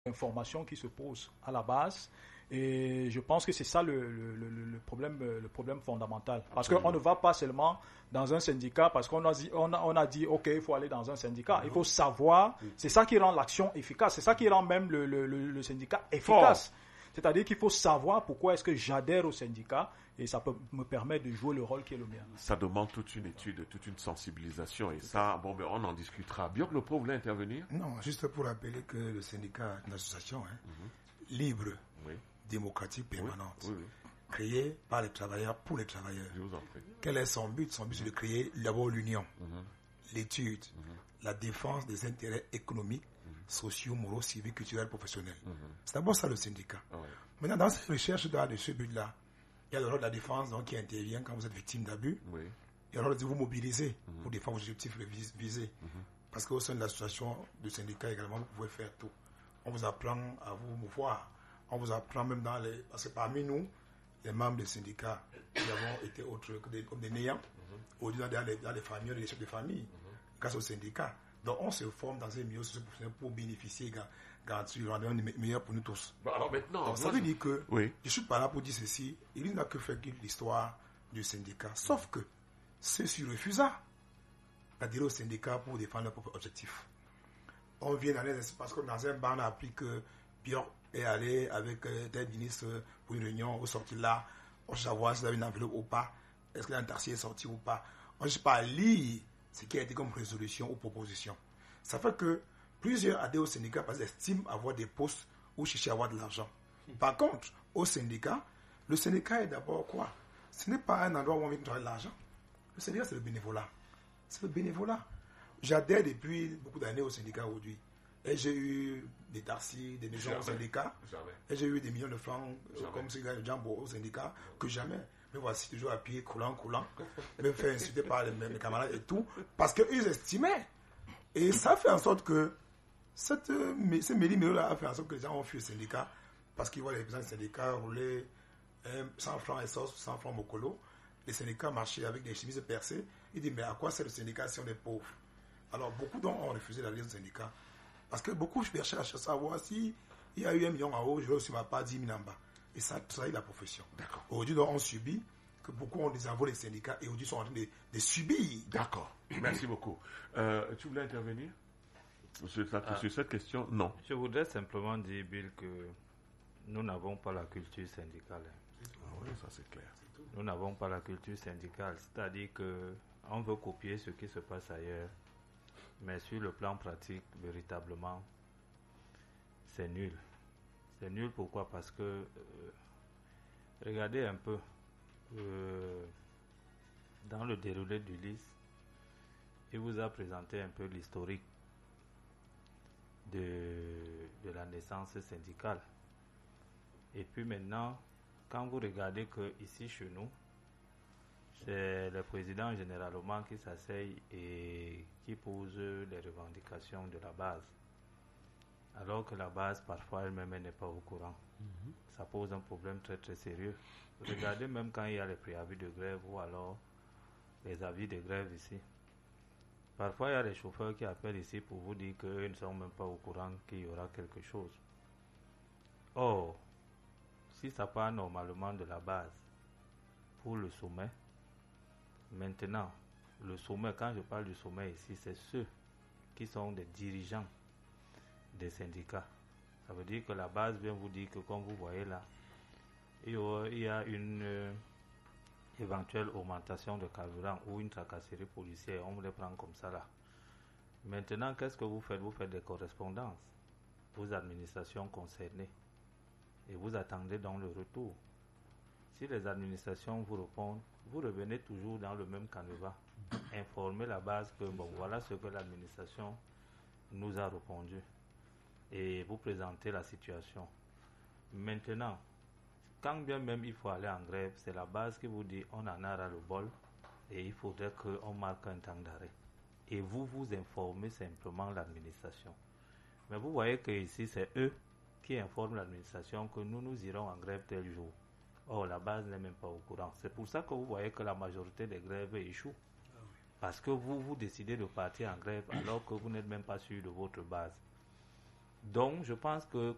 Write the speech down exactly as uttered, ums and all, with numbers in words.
information qui se pose à la base. Et je pense que c'est ça le, le, le, le, problème, le problème fondamental. Parce qu'on ne va pas seulement dans un syndicat, parce qu'on a dit, on a, on a dit ok, il faut aller dans un syndicat. Il faut savoir, c'est ça qui rend l'action efficace, c'est ça qui rend même le, le, le, le syndicat efficace. Fort. C'est-à-dire qu'il faut savoir pourquoi est-ce que j'adhère au syndicat et ça peut me permettre de jouer le rôle qui est le mien. Ça demande toute une étude, toute une sensibilisation et ça, bon, ben, on en discutera. Björk Lepo voulait intervenir? Non, juste pour rappeler que le syndicat est une association hein, mm-hmm. libre, oui. démocratique, permanente, oui. Oui, oui. créée par les travailleurs pour les travailleurs. Je vous en prie. Quel est son but? Son but, mm-hmm. c'est de créer d'abord l'union, mm-hmm. l'étude, mm-hmm. la défense des intérêts économiques, sociaux, moraux, civiques, culturels, professionnels. Mm-hmm. C'est d'abord ça le syndicat. Oh, ouais. Maintenant, dans cette recherche de ce but-là, il y a le rôle de la défense donc, qui intervient quand vous êtes victime d'abus. Oui. Il y a le rôle de vous mobiliser mm-hmm. pour défendre vos objectifs visés. Mm-hmm. Parce qu'au sein de l'association de syndicat également, vous pouvez faire tout. On vous apprend à vous mouvoir. On vous apprend même dans les... Parce que parmi nous, les membres des syndicats, nous avons été autres que des, comme des néants, mm-hmm. au-delà dans les, dans les familles, les chefs de famille, mm-hmm. grâce au syndicat. Donc, on se forme dans un milieu socio-professionnel pour bénéficier, garantir le rendement meilleur pour nous tous. Bon, alors maintenant, donc, ça veut dire que oui. je ne suis pas là pour dire ceci. Il n'a que fait l'histoire du syndicat. Sauf que ceux-ci refusa d'adhérer au syndicat pour défendre leurs propres objectifs. On vient dans les parce que dans un bar, on a appris que Björk est allé avec euh, des ministres pour une réunion, au sorti là, on cherche à voir s'il a une enveloppe ou pas, est-ce qu'il y a un taxi sorti ou pas. On ne cherche pas à lire ce qui a été comme résolution ou proposition. Ça fait que plusieurs adhèrent au syndicat parce qu'ils estiment avoir des postes ou chercher à avoir de l'argent. Par contre, au syndicat, le syndicat est d'abord quoi? Ce n'est pas un endroit où on vient travailler de l'argent. Le syndicat, c'est le bénévolat. C'est le bénévolat. J'adhère depuis beaucoup d'années au syndicat aujourd'hui. Et j'ai eu des taxis, des maisons jamais, au syndicat. Jamais. Et j'ai eu des millions de francs jamais. Comme ces gars de Djambo au syndicat que jamais. Mais voici toujours à pied, coulant, coulant. Me faire insulter par les, mes camarades et tout. Parce qu'ils estimaient. Et ça fait en sorte que cette, ce méli-mélo-là a fait en sorte que les gens ont fui le syndicat. Parce qu'ils voient les présidents du syndicat rouler cent francs et cent francs Mokolo. Les syndicats marchaient avec des chemises percées. Ils disent, mais à quoi sert le syndicat si on est pauvre? Alors, beaucoup d'entre eux ont refusé d'aller au syndicat. Parce que beaucoup cherchaient à savoir si il y a eu un million en haut, je vais aussi ma part dix mille en bas. Et ça trahit la profession. D'accord. Aujourd'hui, donc, on subit que beaucoup ont désavoué les syndicats et aujourd'hui sont en train de, de subir. D'accord. Merci beaucoup. Euh, tu voulais intervenir sur, ah. sur cette question? Non. Je voudrais simplement dire, Bill, que nous n'avons pas la culture syndicale. Ah oui, ça c'est clair. Nous n'avons pas la culture syndicale. C'est-à-dire qu'on veut copier ce qui se passe ailleurs. Mais sur le plan pratique, véritablement, c'est nul. C'est nul pourquoi? Parce que, euh, regardez un peu, euh, dans le déroulé du L I S, il vous a présenté un peu l'historique de, de la naissance syndicale. Et puis maintenant, quand vous regardez que ici chez nous, c'est le président généralement qui s'asseye et qui pose les revendications de la base. Alors que la base, parfois, elle-même n'est pas au courant. Mm-hmm. Ça pose un problème très très sérieux. Regardez même quand il y a les préavis de grève ou alors les avis de grève ici. Parfois, il y a des chauffeurs qui appellent ici pour vous dire qu'ils ne sont même pas au courant qu'il y aura quelque chose. Or, si ça part normalement de la base pour le sommet, maintenant, le sommet, quand je parle du sommet ici, c'est ceux qui sont des dirigeants des syndicats. Ça veut dire que la base vient vous dire que, comme vous voyez là, il y a une euh, éventuelle augmentation de carburant ou une tracasserie policière, on les prend comme ça là. Maintenant, qu'est-ce que vous faites? Vous faites des correspondances aux administrations concernées et vous attendez dans le retour. Si les administrations vous répondent, vous revenez toujours dans le même canevas. Informez la base que bon, voilà ce que l'administration nous a répondu. Et vous présentez la situation. Maintenant, quand bien même il faut aller en grève, c'est la base qui vous dit on en a ras le bol et il faudrait qu'on marque un temps d'arrêt. Et vous vous informez simplement l'administration. Mais vous voyez que ici c'est eux qui informent l'administration que nous nous irons en grève tel jour. Or, la base n'est même pas au courant. C'est pour ça que vous voyez que la majorité des grèves échouent. Parce que vous, vous décidez de partir en grève alors que vous n'êtes même pas sûr de votre base. Donc, je pense que